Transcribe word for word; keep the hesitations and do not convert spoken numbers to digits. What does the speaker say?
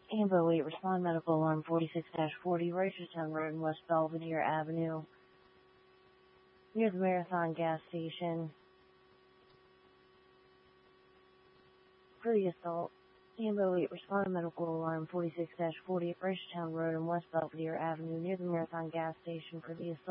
Ambo eight, respond medical alarm forty-six forty, Reisterstown Road and West Belvedere Avenue, near the Marathon gas station. For the assault, Ambo eight, respond medical alarm forty-six forty, Reisterstown Road and West Belvedere Avenue, near the Marathon gas station. For the assault.